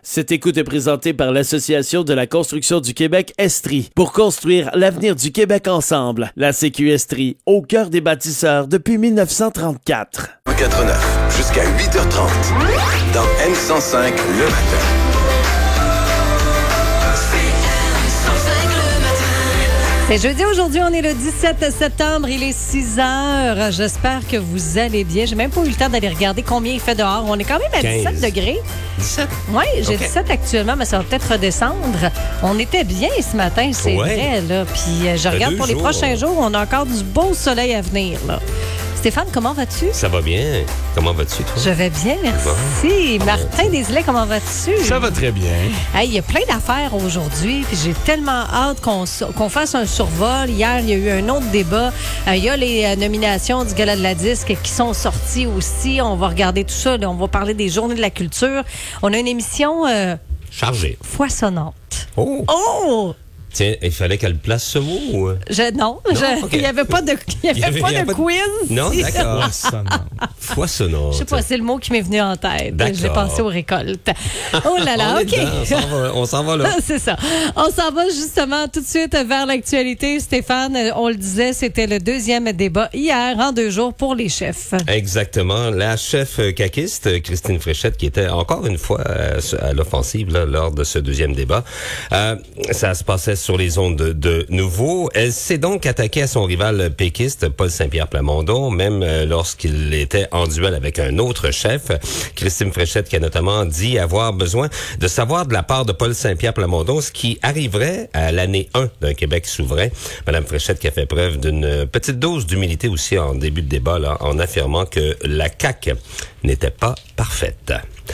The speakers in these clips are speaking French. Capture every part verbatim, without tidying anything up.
Cette écoute est présentée par l'Association de la construction du Québec Estrie pour construire l'avenir du Québec ensemble. La C Q Estrie, au cœur des bâtisseurs depuis mille neuf cent trente-quatre. quatre neuf jusqu'à huit heures trente dans M cent cinq le matin. C'est jeudi aujourd'hui, on est le dix-sept septembre, il est six heures. J'espère que vous allez bien. J'ai même pas eu le temps d'aller regarder combien il fait dehors. On est quand même à dix-sept degrés. dix-sept? Oui, j'ai okay. dix-sept actuellement, mais ça va peut-être redescendre. On était bien ce matin, c'est ouais. vrai. Là. Puis euh, je regarde pour jours. les prochains jours, on a encore du beau soleil à venir. Là. Stéphane, comment vas-tu? Ça va bien. Comment vas-tu, toi? Je vais bien, merci. Bon. Martin Desilets, comment vas-tu? Ça va très bien. Hey, il y a plein d'affaires aujourd'hui, puis j'ai tellement hâte qu'on, qu'on fasse un survol. Hier, il y a eu un autre débat. Euh, il y a les euh, nominations du Gala de la disque qui sont sorties aussi. On va regarder tout ça. Là. On va parler des Journées de la culture. On a une émission... Euh, chargée. Foisonnante. Oh! Oh! Tiens, il fallait qu'elle place ce mot ou... Je, non, non je, okay. il n'y avait pas de, il y avait il y avait, pas de pas quiz. De... Non, d'accord. Foisonnante. Foisonnante. Je sais pas, c'est le mot qui m'est venu en tête. D'accord. J'ai pensé aux récoltes. Oh là là, OK. On s'en va, on s'en va là. C'est ça. On s'en va justement tout de suite vers l'actualité. Stéphane, on le disait, c'était le deuxième débat hier en deux jours pour les chefs. Exactement. La chef caquiste, Christine Fréchette, qui était encore une fois à l'offensive là, lors de ce deuxième débat. Euh, ça se passait sur les ondes de, de nouveau. Elle s'est donc attaquée à son rival péquiste, Paul Saint-Pierre Plamondon, même euh, lorsqu'il était en duel avec un autre chef, Christine Fréchette, qui a notamment dit avoir besoin de savoir de la part de Paul Saint-Pierre Plamondon ce qui arriverait à l'année un d'un Québec souverain. Madame Fréchette qui a fait preuve d'une petite dose d'humilité aussi en début de débat, là, en affirmant que la C A Q n'était pas parfaite.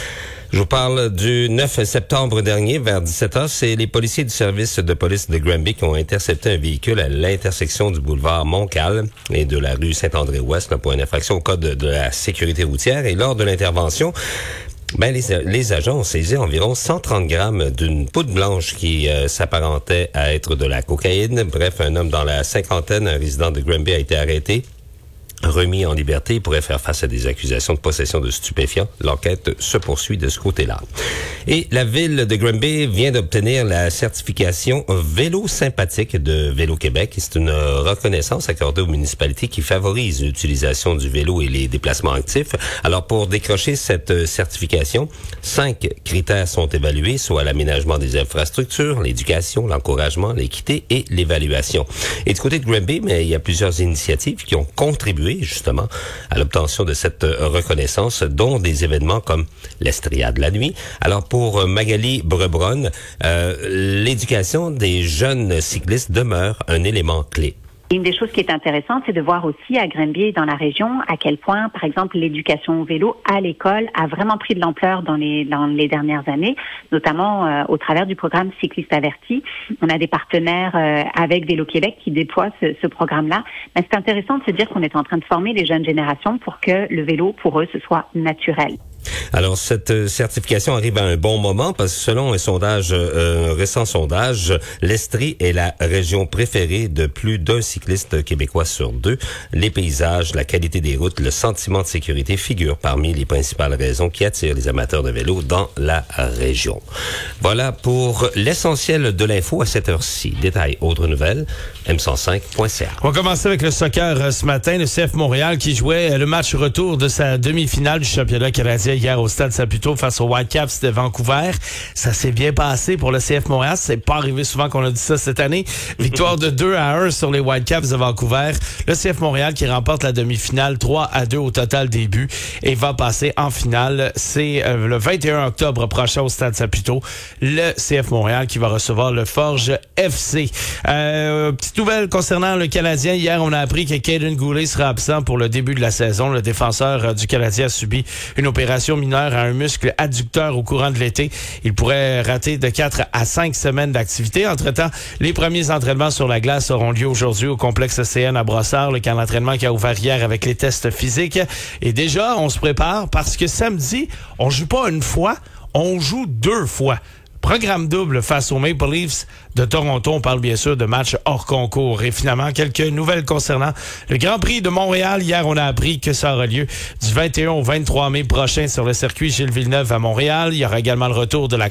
Je vous parle du neuf septembre dernier, vers dix-sept heures. C'est les policiers du service de police de Granby qui ont intercepté un véhicule à l'intersection du boulevard Montcalm et de la rue Saint-André-Ouest là, pour une infraction au code de, de la sécurité routière. Et lors de l'intervention, ben les, les agents ont saisi environ cent trente grammes d'une poudre blanche qui euh, s'apparentait à être de la cocaïne. Bref, un homme dans la cinquantaine, un résident de Granby, a été arrêté. Remis en liberté, il pourrait faire face à des accusations de possession de stupéfiants. L'enquête se poursuit de ce côté-là. Et la ville de Granby vient d'obtenir la certification Vélo sympathique de Vélo Québec. C'est une reconnaissance accordée aux municipalités qui favorise l'utilisation du vélo et les déplacements actifs. Alors, pour décrocher cette certification, cinq critères sont évalués, soit l'aménagement des infrastructures, l'éducation, l'encouragement, l'équité et l'évaluation. Et du côté de Granby, mais il y a plusieurs initiatives qui ont contribué justement à l'obtention de cette reconnaissance, dont des événements comme l'Estriade la nuit. Alors pour Magali Brebronne, euh, l'éducation des jeunes cyclistes demeure un élément clé. Une des choses qui est intéressante, c'est de voir aussi à Granby et dans la région à quel point, par exemple, l'éducation au vélo à l'école a vraiment pris de l'ampleur dans les dans les dernières années, notamment euh, au travers du programme Cycliste Averti. On a des partenaires euh, avec Vélo Québec qui déploient ce, ce programme-là. Mais c'est intéressant de se dire qu'on est en train de former les jeunes générations pour que le vélo, pour eux, ce soit naturel. Alors, cette certification arrive à un bon moment parce que selon un sondage, euh, un récent sondage, l'Estrie est la région préférée de plus d'un cycliste québécois sur deux. Les paysages, la qualité des routes, le sentiment de sécurité figurent parmi les principales raisons qui attirent les amateurs de vélo dans la région. Voilà pour l'essentiel de l'info à cette heure-ci. Détails, autres nouvelles, m cent cinq point c a. On va commencer avec le soccer ce matin. Le C F Montréal qui jouait le match retour de sa demi-finale du championnat canadien hier au Stade Saputo face aux Whitecaps de Vancouver. Ça s'est bien passé pour le C F Montréal. C'est pas arrivé souvent qu'on a dit ça cette année. Victoire de deux à un sur les Whitecaps de Vancouver. Le C F Montréal qui remporte la demi-finale trois à deux au total des buts et va passer en finale. C'est euh, le vingt et un octobre prochain au Stade Saputo. Le C F Montréal qui va recevoir le Forge F C. Euh, petite nouvelle concernant le Canadien. Hier, on a appris que Caden Goulet sera absent pour le début de la saison. Le défenseur euh, du Canadien a subi une opération mineure à un muscle adducteur au courant de l'été. Il pourrait rater de quatre à cinq semaines d'activité. Entre-temps, les premiers entraînements sur la glace auront lieu aujourd'hui au complexe C N à Brossard, le camp d'entraînement qui a ouvert hier avec les tests physiques. Et déjà, on se prépare parce que samedi, on joue pas une fois, on joue deux fois. Programme double face aux Maple Leafs de Toronto. On parle bien sûr de matchs hors concours. Et finalement, quelques nouvelles concernant le Grand Prix de Montréal. Hier, on a appris que ça aura lieu du vingt et un au vingt-trois mai prochain sur le circuit Gilles Villeneuve à Montréal. Il y aura également le retour de la